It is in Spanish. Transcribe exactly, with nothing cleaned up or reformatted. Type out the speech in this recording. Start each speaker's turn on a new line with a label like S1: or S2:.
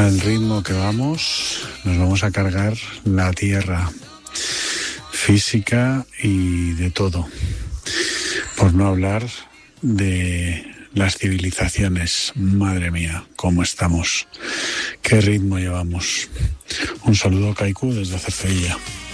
S1: Al ritmo que vamos, nos vamos a cargar la tierra física y de todo. Por no hablar de las civilizaciones. Madre mía, cómo estamos. Qué ritmo llevamos. Un saludo, Kaiku, desde Cercedilla.